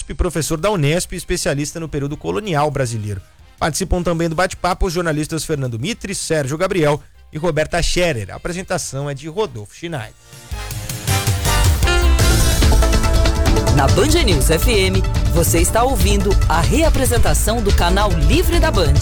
USP, professor da Unesp e especialista no período colonial brasileiro. Participam também do bate-papo os jornalistas Fernando Mitre, Sérgio Gabriel e Roberta Scherer. A apresentação é de Rodolfo Schneider. Na Band News FM, você está ouvindo a reapresentação do canal Livre da Band.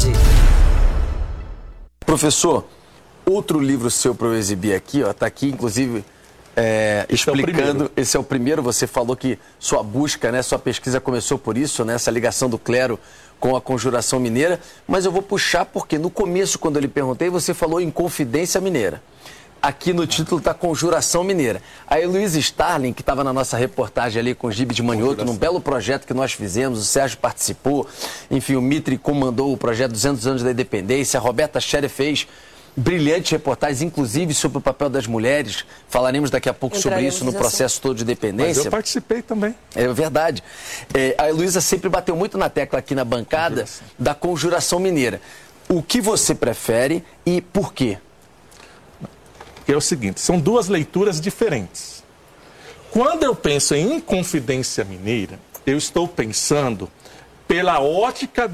Professor, outro livro seu para eu exibir aqui, ó, tá aqui, inclusive, explicando. Esse é o primeiro. Você falou que sua busca, né, sua pesquisa começou por isso, né, essa ligação do clero com a Conjuração Mineira. Mas eu vou puxar porque no começo, quando eu lhe perguntei, você falou em Confidência Mineira. Aqui no título está Conjuração Mineira. A Heloísa Starling, que estava na nossa reportagem ali com o Gibe de Manioto, num belo projeto que nós fizemos, o Sérgio participou, enfim, o Mitre comandou o projeto 200 anos da independência, a Roberta Scherer fez brilhantes reportagens, inclusive sobre o papel das mulheres. Falaremos daqui a pouco sobre isso no processo todo de independência. Mas eu participei também. É verdade. A Heloísa sempre bateu muito na tecla aqui na bancada da Conjuração Mineira. O que você prefere e por quê? Que é o seguinte, são duas leituras diferentes. Quando eu penso em Inconfidência Mineira, eu estou pensando pela ótica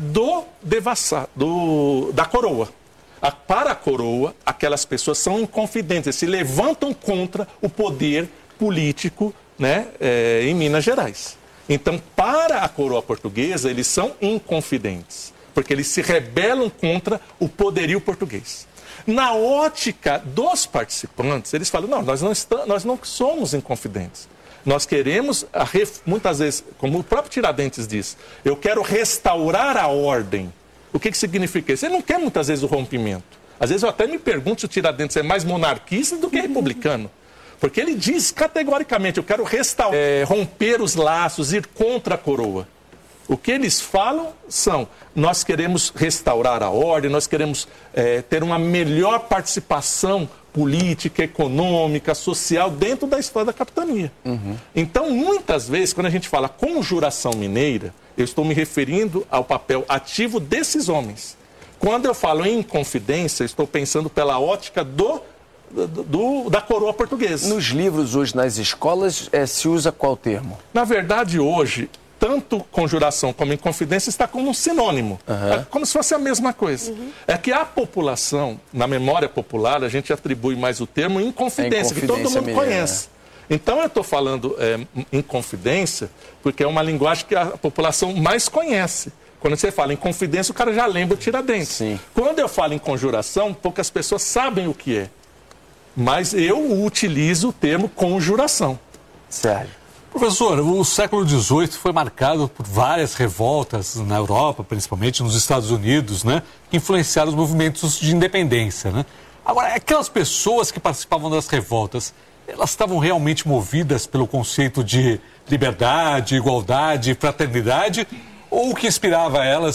da coroa. Para a coroa, aquelas pessoas são inconfidentes, se levantam contra o poder político, né, em Minas Gerais. Então, para a coroa portuguesa, eles são inconfidentes, porque eles se rebelam contra o poderio português. Na ótica dos participantes, eles falam, não, nós não somos inconfidentes. Nós queremos, muitas vezes, como o próprio Tiradentes diz, eu quero restaurar a ordem. O que significa isso? Ele não quer muitas vezes o rompimento. Às vezes eu até me pergunto se o Tiradentes é mais monarquista do que republicano. Porque ele diz categoricamente, eu quero restaurar, romper os laços, ir contra a coroa. O que eles falam são, nós queremos restaurar a ordem, nós queremos ter uma melhor participação política, econômica, social dentro da história da capitania. Então, muitas vezes, quando a gente fala Conjuração Mineira, eu estou me referindo ao papel ativo desses homens. Quando eu falo em Inconfidência, eu estou pensando pela ótica da coroa portuguesa. Nos livros hoje, nas escolas, se usa qual termo? Na verdade, hoje, tanto Conjuração como Inconfidência está como um sinônimo. É como se fosse a mesma coisa. É que a população, na memória popular, a gente atribui mais o termo Inconfidência, que todo mundo conhece. Então eu estou falando Inconfidência porque é uma linguagem que a população mais conhece. Quando você fala em confidência, o cara já lembra o Tiradentes. Sim. Quando eu falo em conjuração, poucas pessoas sabem o que é. Mas eu utilizo o termo conjuração. Sérgio. Professor, o século XVIII foi marcado por várias revoltas na Europa, principalmente nos Estados Unidos, né, que influenciaram os movimentos de independência, né? Agora, aquelas pessoas que participavam das revoltas, elas estavam realmente movidas pelo conceito de liberdade, igualdade, fraternidade, ou o que inspirava elas